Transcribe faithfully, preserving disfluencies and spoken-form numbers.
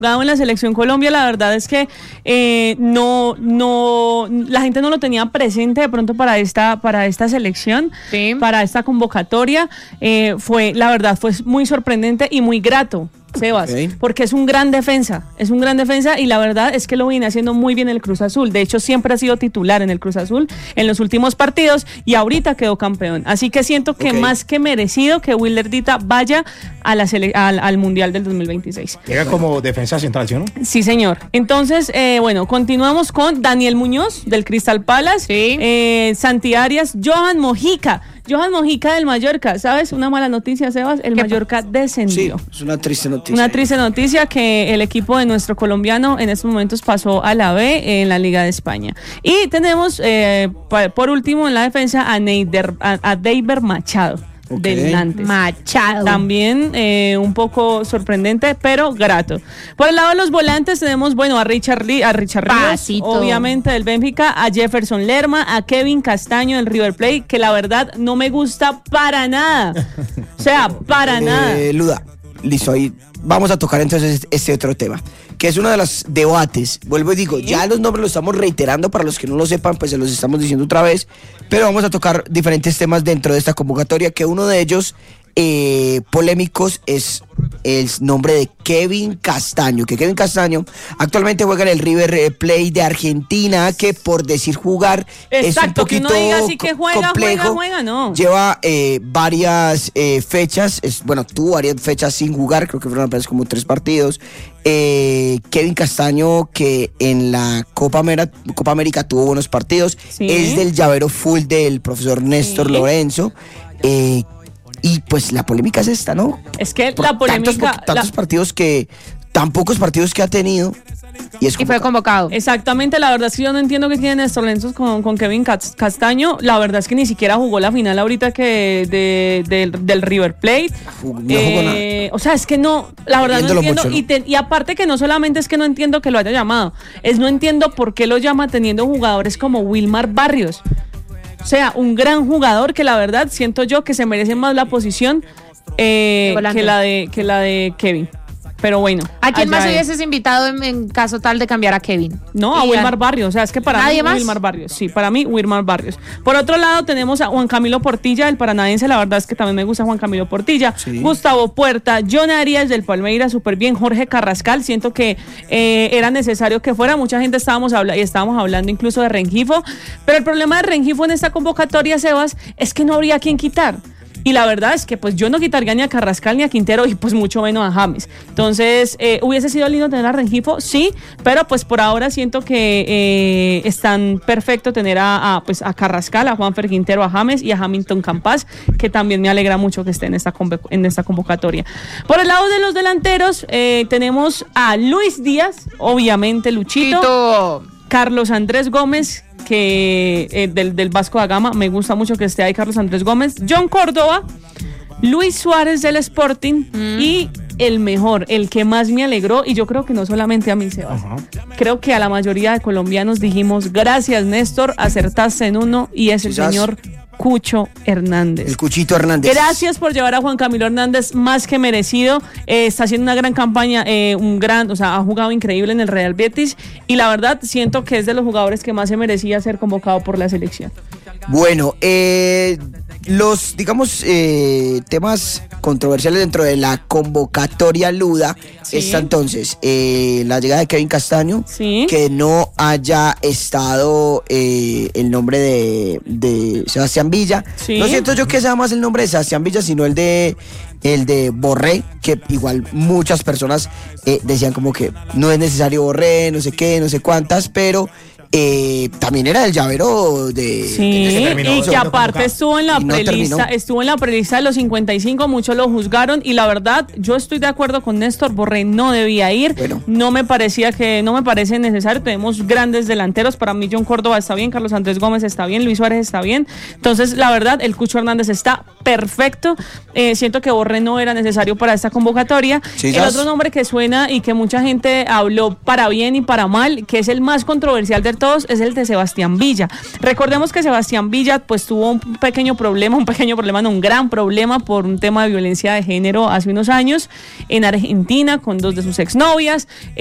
en la selección Colombia, la verdad es que eh, no, no, la gente no lo tenía presente de pronto para esta, para esta selección, sí. para esta convocatoria. Eh, fue, la verdad, fue muy sorprendente y muy grato, Sebas, okay. porque es un gran defensa, es un gran defensa y la verdad es que lo viene haciendo muy bien el Cruz Azul. De hecho, siempre ha sido titular en el Cruz Azul en los últimos partidos y ahorita quedó campeón. Así que siento que okay. más que merecido que Wilder Dita vaya a la sele- al, al Mundial del dos mil veintiséis. Llega como defensa central, ¿sí o no? Sí, señor. Entonces, eh, bueno, continuamos con Daniel Muñoz del Crystal Palace, sí. eh, Santi Arias, Johan Mojica. Johan Mojica del Mallorca, ¿sabes? Una mala noticia, Sebas, el Mallorca descendió. Sí, es una triste noticia. Una triste noticia que el equipo de nuestro colombiano en estos momentos pasó a la B en la Liga de España. Y tenemos, eh, por último, en la defensa a, Neider, a, a Deiber Machado. Okay. Del Nantes. Machado. También eh, un poco sorprendente, pero grato. Por el lado de los volantes tenemos, bueno, a Richard, Lee, a Richard Ríos, obviamente del Benfica, a Jefferson Lerma, a Kevin Castaño del River Plate, que la verdad no me gusta para nada. O sea, para eh, nada. Luda, listo, ahí vamos a tocar entonces este otro tema, que es uno de los debates. Vuelvo y digo, ¿sí? ya los nombres los estamos reiterando, para los que no lo sepan, pues se los estamos diciendo otra vez, pero vamos a tocar diferentes temas dentro de esta convocatoria, que uno de ellos eh, polémicos es el nombre de Kevin Castaño, que Kevin Castaño actualmente juega en el River Plate de Argentina, que por decir jugar Exacto, es un poquito que uno diga así que juega, complejo, juega, juega, no. Lleva eh, varias eh, fechas, es, bueno, tuvo varias fechas sin jugar, creo que fueron apenas como tres partidos. Eh, Kevin Castaño, que en la Copa América, Copa América tuvo buenos partidos, sí. es del llavero full del profesor Néstor sí. Lorenzo. Eh, Y pues la polémica es esta, ¿no? Es que por la polémica... Tantos, tantos la... partidos que... Tan pocos partidos que ha tenido... Y, es y fue convocado. Exactamente, la verdad es que yo no entiendo qué tiene Néstor Lorenzo con, con Kevin Castaño. La verdad es que ni siquiera jugó la final ahorita que de, de, del River Plate. No eh, jugó nada. O sea, es que no... La verdad no entiendo. Mucho, ¿no? Y, te, y aparte que no solamente es que no entiendo que lo haya llamado. Es no entiendo por qué lo llama teniendo jugadores como Wilmar Barrios. O sea, un gran jugador que la verdad siento yo que se merece más la posición eh, que la de que la de Kevin. Pero bueno. ¿A quién más hubieses invitado en, en caso tal de cambiar a Kevin? No, a Wilmar Barrios. O sea, es que para ¿Nadie mí más? Wilmar Barrios. Sí, para mí Wilmar Barrios. Por otro lado tenemos a Juan Camilo Portilla, el paranaense. La verdad es que también me gusta Juan Camilo Portilla. Sí. Gustavo Puerta, John Arias del Palmeiras, súper bien. Jorge Carrascal, siento que eh, era necesario que fuera. Mucha gente estábamos hablando y estábamos hablando incluso de Rengifo. Pero el problema de Rengifo en esta convocatoria, Sebas, es que no habría quien quitar. Y la verdad es que pues yo no quitaría ni a Carrascal ni a Quintero y pues mucho menos a James. Entonces, eh, ¿hubiese sido lindo tener a Rengifo? Sí, pero pues por ahora siento que eh, es tan perfecto tener a, a, pues, a Carrascal, a Juanfer Quintero, a James y a Hamilton Campas, que también me alegra mucho que esté en esta, conv- en esta convocatoria. Por el lado de los delanteros, eh, tenemos a Luis Díaz, obviamente Luchito, Chito. Carlos Andrés Gómez, que eh, del, del Vasco da Gama, me gusta mucho que esté ahí Carlos Andrés Gómez, John Córdoba, Luis Suárez del Sporting mm. y el mejor, el que más me alegró, y yo creo que no solamente a mí, Sebas, uh-huh. creo que a la mayoría de colombianos dijimos, gracias Néstor, acertaste en uno, y es el Quizás. señor Cucho Hernández. El Cuchito Hernández. Gracias por llevar a Juan Camilo Hernández, más que merecido. Eh, está haciendo una gran campaña, eh, un gran, o sea, ha jugado increíble en el Real Betis y la verdad siento que es de los jugadores que más se merecía ser convocado por la selección. Bueno, eh, los, digamos, eh, temas controversiales dentro de la convocatoria Luda sí. está entonces eh, la llegada de Kevin Castaño, sí. que no haya estado eh, el nombre de, de Sebastián Villa. Sí. No siento yo que sea más el nombre de Sebastián Villa, sino el de el de Borré, que igual muchas personas eh, decían como que no es necesario Borré, no sé qué, no sé cuántas, pero Eh, también era el llavero de sí, de terminó, y que aparte estuvo en la no prelista terminó. estuvo en la prelista de los cincuenta y cinco, muchos lo juzgaron y la verdad yo estoy de acuerdo con Néstor, Borré no debía ir, bueno. no me parecía que no me parece necesario, tenemos grandes delanteros, para mí John Córdoba está bien, Carlos Andrés Gómez está bien, Luis Suárez está bien, entonces la verdad el Cucho Hernández está perfecto. Eh, siento que Borré no era necesario para esta convocatoria. Sí, el ¿sabes? otro nombre que suena y que mucha gente habló para bien y para mal, que es el más controversial de todos, es el de Sebastián Villa. Recordemos que Sebastián Villa pues tuvo un pequeño problema, un pequeño problema, no, un gran problema por un tema de violencia de género hace unos años en Argentina con dos de sus exnovias.